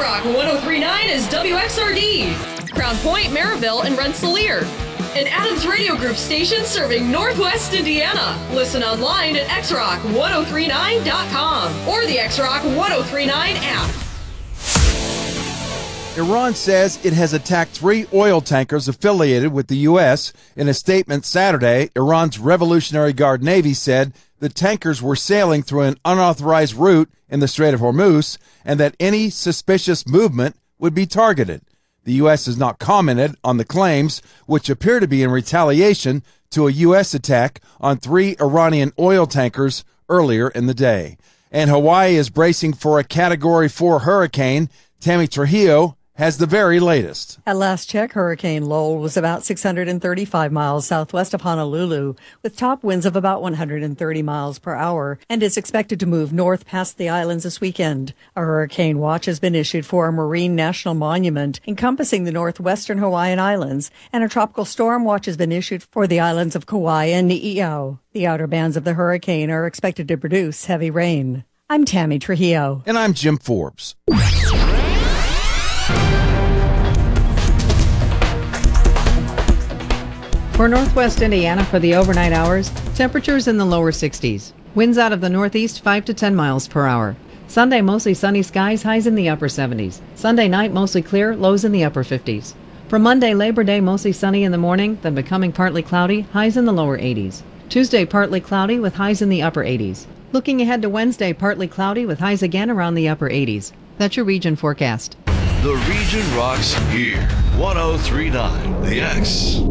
X-Rock 1039 is WXRD, Crown Point, Maryville, and Rensselaer. An Adams Radio Group station serving Northwest Indiana. Listen online at xrock1039.com or the X-Rock 1039 app. Iran says it has attacked 3 oil tankers affiliated with the U.S. In a statement Saturday, Iran's Revolutionary Guard Navy said the tankers were sailing through an unauthorized route in the Strait of Hormuz and that any suspicious movement would be targeted. The U.S. has not commented on the claims, which appear to be in retaliation to a U.S. attack on 3 Iranian oil tankers earlier in the day. And Hawaii is bracing for a Category 4 hurricane. Tammy Trujillo has the very latest. At last check, Hurricane Lowell was about 635 miles southwest of Honolulu, with top winds of about 130 miles per hour, and is expected to move north past the islands this weekend. A hurricane watch has been issued for a marine national monument encompassing the northwestern Hawaiian Islands, and a tropical storm watch has been issued for the islands of Kauai and Ni'ihau. The outer bands of the hurricane are expected to produce heavy rain. I'm Tammy Trujillo. And I'm Jim Forbes. For northwest Indiana for the overnight hours, temperatures in the lower 60s. Winds out of the northeast 5 to 10 miles per hour. Sunday, mostly sunny skies, highs in the upper 70s. Sunday night, mostly clear, lows in the upper 50s. For Monday, Labor Day, mostly sunny in the morning, then becoming partly cloudy, highs in the lower 80s. Tuesday, partly cloudy with highs in the upper 80s. Looking ahead to Wednesday, partly cloudy with highs again around the upper 80s. That's your region forecast. The region rocks here. 1039 The X.